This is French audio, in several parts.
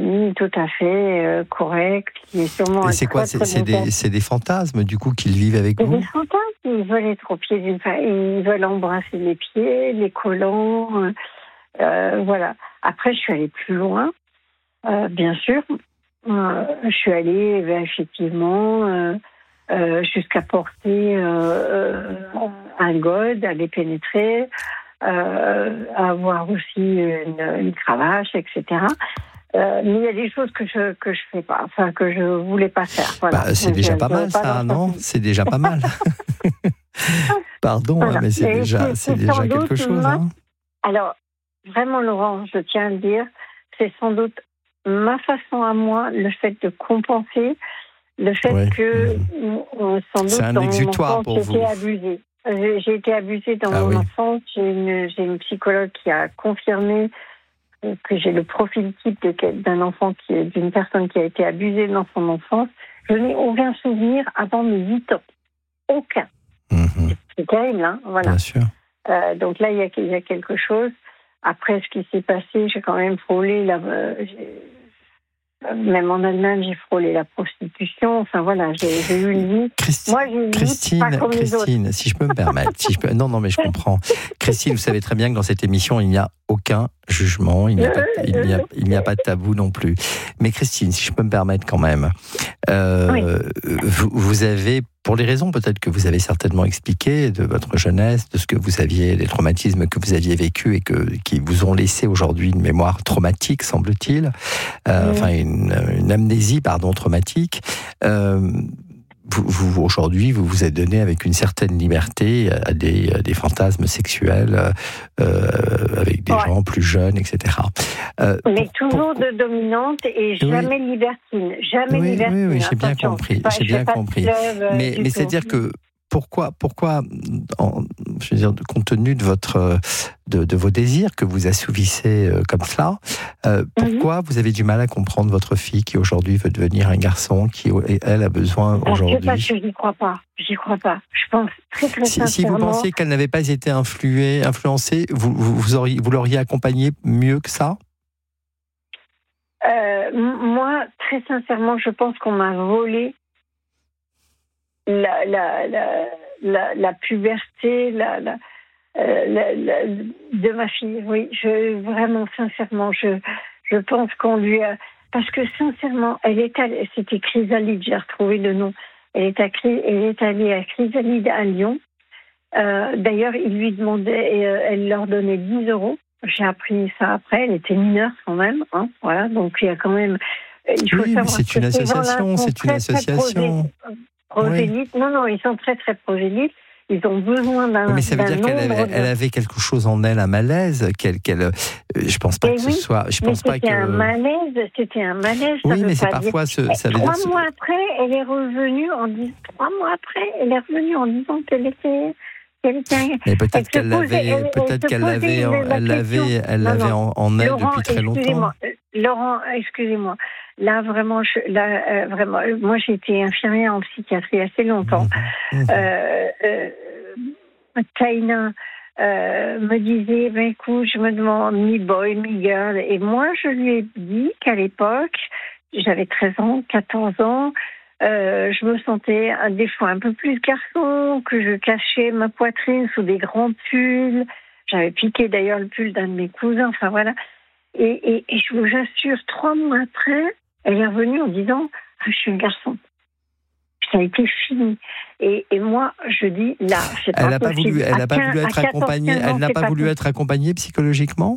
ami tout à fait correct, qui est sûrement. Et c'est quoi? C'est des fantasmes du coup qu'ils vivent avec vous? Des fantasmes. Ils veulent être au pied d'une femme, ils veulent embrasser les pieds, les collants. Voilà. Après, je suis allée plus loin, bien sûr. Je suis allée effectivement jusqu'à porter un god, à les pénétrer, avoir aussi une cravache, etc. Mais il y a des choses que je fais pas, enfin que je voulais pas faire. Voilà. C'est déjà pas mal, ça, non? C'est déjà pas mal. Pardon, voilà. mais c'est déjà quelque chose. Hein. Alors, vraiment, Laurent, je tiens à le dire, c'est sans doute ma façon à moi, le fait de compenser, le fait que, sans doute, c'est un exutoire pour vous. J'ai été abusée dans mon enfance. J'ai une psychologue qui a confirmé que j'ai le profil type d'un enfant d'une personne qui a été abusée dans son enfance. Je n'ai aucun souvenir avant mes 8 ans. Aucun. C'est terrible, hein, voilà. Bien sûr. Donc là, il y a quelque chose. Après ce qui s'est passé, j'ai quand même frôlé même en Allemagne, j'ai frôlé la prostitution. Enfin voilà, j'ai eu une vie. Christine, si je peux me permettre, non, mais je comprends. Christine, vous savez très bien que dans cette émission, il n'y a aucun jugement, il n'y a pas de tabou non plus. Mais Christine, si je peux me permettre quand même, vous avez, pour les raisons peut-être que vous avez certainement expliquées de votre jeunesse, de ce que vous aviez, des traumatismes que vous aviez vécus et qui vous ont laissé aujourd'hui une mémoire traumatique, semble-t-il, enfin une amnésie, traumatique. Vous aujourd'hui, vous vous êtes donné avec une certaine liberté à des fantasmes sexuels avec des gens plus jeunes, etc. Mais toujours de dominante et jamais libertine. Jamais libertine. Oui, j'ai bien compris. Mais c'est-à-dire que pourquoi, je veux dire, compte tenu de vos désirs que vous assouvissez comme cela, pourquoi vous avez du mal à comprendre votre fille qui aujourd'hui veut devenir un garçon qui, elle, a besoin aujourd'hui? Parce que j'y crois pas. Je pense très sincèrement. Si vous pensiez qu'elle n'avait pas été influencée, vous l'auriez accompagnée mieux que ça? Moi, très sincèrement, je pense qu'on m'a volé la puberté, de ma fille. Oui, vraiment sincèrement, je pense qu'on lui a, parce que sincèrement, c'était Chrysalide, j'ai retrouvé le nom. Elle est allée à Chrysalide à Lyon. D'ailleurs, il lui demandait, elle leur donnait 10 €. J'ai appris ça après. Elle était mineure quand même, hein, voilà. Donc il y a quand même. Il faut savoir c'est une association. Progénites. Non, ils sont très très progénites. Ils ont besoin d'un. Mais ça veut dire qu'elle avait quelque chose en elle, un malaise. Je pense pas que ce soit. Je pense pas que. C'était un malaise. Oui, mais c'est parfois ça veut dire. 3 mois après, elle est revenue en disant. 3 mois après, elle est revenue en disant qu'elle était. Mais peut-être qu'elle l'avait en elle depuis très longtemps. Laurent, excusez-moi. Là, vraiment, moi, j'ai été infirmière en psychiatrie assez longtemps. Taïna me disait, écoute, je me demande mi-boy, mi-girl. Et moi, je lui ai dit qu'à l'époque, j'avais 13 ans, 14 ans, je me sentais des fois un peu plus garçon, que je cachais ma poitrine sous des grands pulls. J'avais piqué d'ailleurs le pull d'un de mes cousins, enfin voilà. Et je vous assure, 3 mois après, elle est revenue en disant je suis un garçon. Ça a été fini. Et moi, je dis là, c'est pas possible. Elle n'a pas voulu être accompagnée. Elle n'a pas voulu être accompagnée psychologiquement.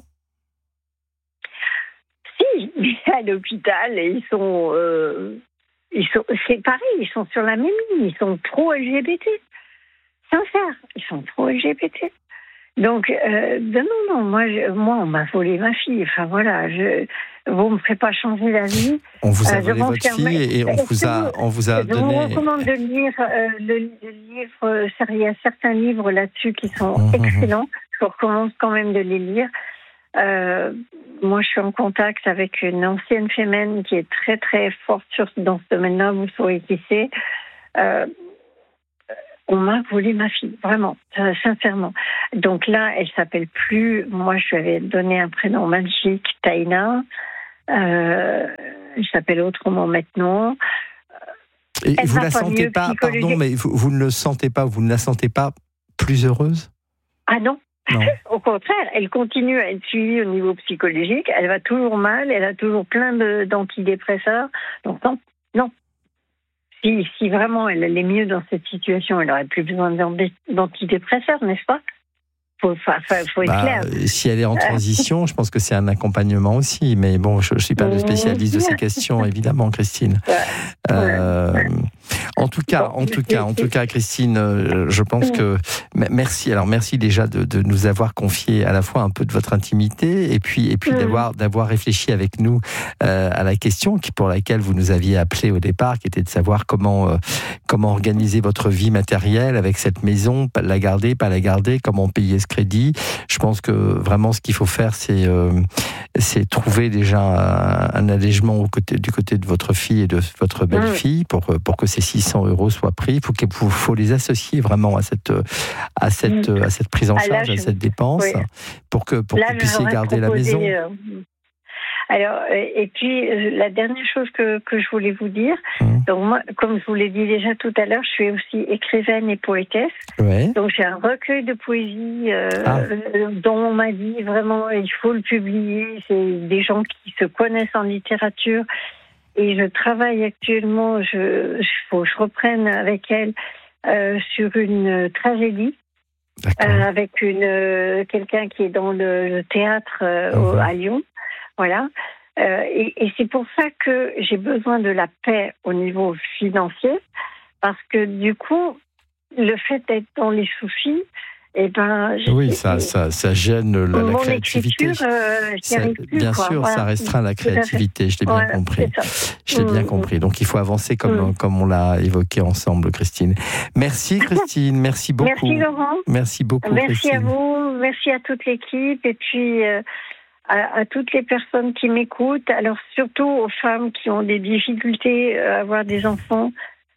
Si, mais à l'hôpital, c'est pareil, ils sont sur la même ligne, ils sont pro-LGBT. Sincère, ils sont pro-LGBT. Donc, non, moi, on m'a volé ma fille. Enfin, voilà, vous me ferez pas changer la vie. On vous a volé votre fille et on vous a donné... Je vous recommande de lire le livre, il y a certains livres là-dessus qui sont excellents. Je vous recommande quand même de les lire. Moi, je suis en contact avec une ancienne féminine qui est très, très forte dans ce domaine-là. Vous saurez qui c'est. On m'a volé ma fille, vraiment, sincèrement. Donc là, elle s'appelle plus... Moi, je lui avais donné un prénom magique, Taïna. elle s'appelle autrement maintenant. Et vous la sentez pas, pardon, mais vous ne le sentez pas, vous ne la sentez pas plus heureuse? Ah non. Au contraire, elle continue à être suivie au niveau psychologique, elle va toujours mal, elle a toujours plein d'antidépresseurs. Donc non. Si vraiment elle allait mieux dans cette situation, elle n'aurait plus besoin d'antidépresseurs, n'est-ce pas? Faut être clair. Si elle est en transition, je pense que c'est un accompagnement aussi. Mais bon, je ne suis pas le spécialiste de ces questions, évidemment, Christine. En tout cas, Christine, je pense que merci. Alors, merci déjà de nous avoir confié à la fois un peu de votre intimité et puis d'avoir réfléchi avec nous à la question pour laquelle vous nous aviez appelé au départ, qui était de savoir comment organiser votre vie matérielle avec cette maison, la garder, pas la garder, comment payer ce crédit. Je pense que vraiment ce qu'il faut faire, c'est trouver déjà un allègement du côté de votre fille et de votre belle-fille pour que ces 600 € soient pris. Il faut les associer vraiment à cette prise en charge, à cette dépense, pour que vous puissiez garder la maison. Alors, et puis, la dernière chose que je voulais vous dire, donc moi, comme je vous l'ai dit déjà tout à l'heure, je suis aussi écrivaine et poétesse. Ouais. Donc, j'ai un recueil de poésie dont on m'a dit vraiment, il faut le publier. C'est des gens qui se connaissent en littérature. Et je travaille actuellement, faut que je reprenne avec elle sur une tragédie. Avec quelqu'un qui est dans le théâtre à Lyon. Voilà. Et c'est pour ça que j'ai besoin de la paix au niveau financier, parce que du coup, le fait d'être dans les soucis, oui, ça gêne la créativité. Bien sûr, ça restreint la créativité. Je l'ai bien compris. Je l'ai bien compris. Donc, il faut avancer comme on l'a évoqué ensemble, Christine. Merci, Christine. Merci beaucoup. Merci, Laurent. Merci beaucoup, Merci Christine. à vous. Merci à toute l'équipe. Et puis, à toutes les personnes qui m'écoutent. Alors, surtout aux femmes qui ont des difficultés à avoir des enfants.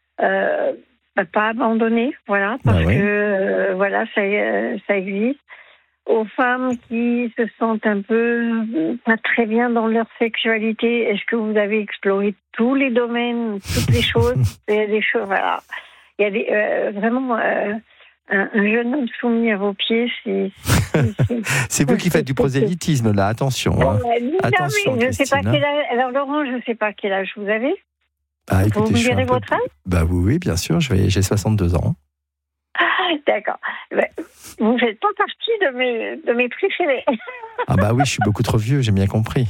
Pas abandonner, voilà, parce que ça existe. Aux femmes qui se sentent un peu pas très bien dans leur sexualité, est-ce que vous avez exploré tous les domaines, toutes les choses? Il y a des choses, voilà. Il y a vraiment un jeune homme soumis à vos pieds. C'est vous qui faites du prosélytisme, là, attention. Attention, mais je sais pas quel âge. Alors, Laurent, je ne sais pas quel âge vous avez. Écoutez, vous me direz votre âge? Oui, bien sûr, j'ai 62 ans. D'accord. Vous ne faites pas partie de mes préférés. Oui, je suis beaucoup trop vieux, j'ai bien compris.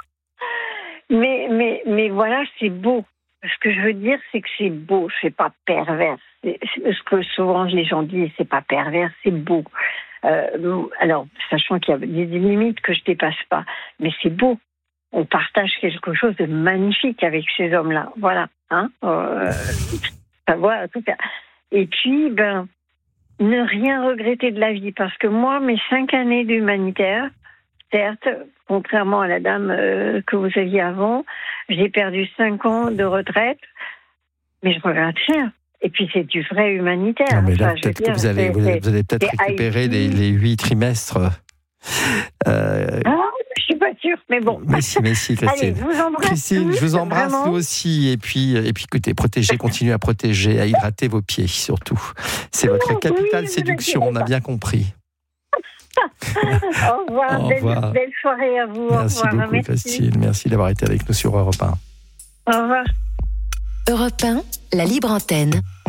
Mais voilà, c'est beau. Ce que je veux dire, c'est que c'est beau, c'est pas pervers. C'est ce que souvent les gens disent, c'est pas pervers, c'est beau. Alors, sachant qu'il y a des limites que je dépasse pas, mais c'est beau. On partage quelque chose de magnifique avec ces hommes-là. Voilà. Ça voit, tout ça. Et puis, ne rien regretter de la vie. Parce que moi, mes 5 années d'humanitaire, certes, contrairement à la dame que vous aviez avant, j'ai perdu 5 ans de retraite, mais je regrette rien. Et puis, c'est du vrai humanitaire. Non, mais là, peut-être que vous allez peut-être récupérer les 8 trimestres. Je suis pas sûre, mais bon. Mais si, Christine. Allez, je vous embrasse. Christine, je vous embrasse vraiment. Vous aussi. Et puis, écoutez, continuez à protéger, à hydrater vos pieds, surtout. C'est votre capitale séduction, on a bien compris. Au revoir. Belle soirée à vous. Merci beaucoup, Christine. Merci d'avoir été avec nous sur Europe 1. Au revoir. Europe 1, la libre antenne.